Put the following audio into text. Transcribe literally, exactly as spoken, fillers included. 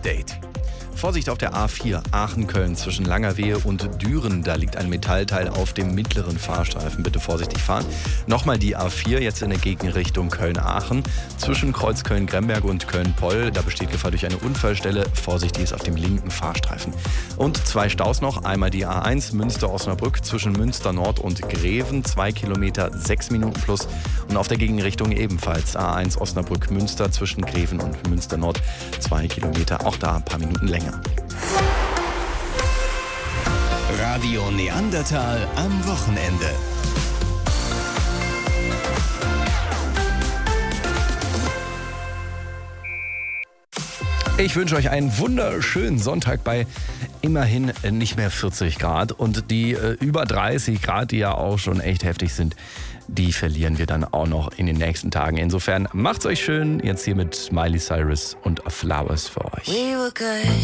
Update. Vorsicht auf der A vier Aachen-Köln zwischen Langerwehe und Düren. Da liegt ein Metallteil auf dem mittleren Fahrstreifen. Bitte vorsichtig fahren. Nochmal die A vier jetzt in der Gegenrichtung Köln-Aachen. Zwischen Kreuz Köln-Gremberg und Köln-Poll. Da besteht Gefahr durch eine Unfallstelle. Vorsichtig ist auf dem linken Fahrstreifen. Und zwei Staus noch. Einmal die A eins Münster-Osnabrück zwischen Münster Nord und Greven. Zwei Kilometer, sechs Minuten plus. Und auf der Gegenrichtung ebenfalls A eins Osnabrück-Münster zwischen Greven und Münster Nord. Zwei Kilometer, auch da ein paar Minuten länger. Radio Neandertal am Wochenende. Ich wünsche euch einen wunderschönen Sonntag bei immerhin nicht mehr vierzig Grad. Und die äh, über dreißig Grad, die ja auch schon echt heftig sind, die verlieren wir dann auch noch in den nächsten Tagen. Insofern macht's euch schön. Jetzt hier mit Miley Cyrus und Flowers für euch. We were good.